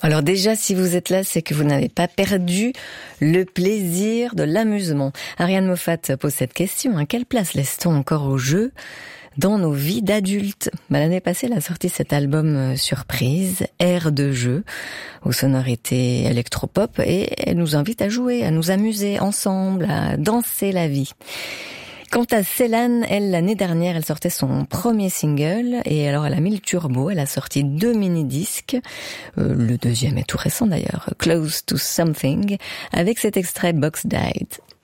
Alors déjà, si vous êtes là, c'est que vous n'avez pas perdu le plaisir de l'amusement. Ariane Moffat pose cette question, quelle place laisse-t-on encore au jeu dans nos vies d'adultes? L'année passée, elle a sorti cet album surprise, Air de jeu, aux sonorités électropop, et elle nous invite à jouer, à nous amuser ensemble, à danser la vie. Quant à Céline, elle, l'année dernière, elle sortait son premier single, et alors elle a mis le turbo, elle a sorti 2 mini-disques, le deuxième est tout récent d'ailleurs, Close to Something, avec cet extrait Box Died.